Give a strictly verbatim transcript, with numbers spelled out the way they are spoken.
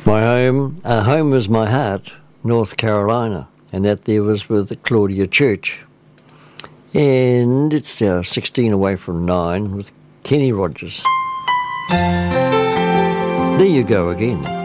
My home, uh, home was my heart, North Carolina, and that there was with the Claudia Church. And it's uh, sixteen away from nine with Kenny Rogers. There you go again.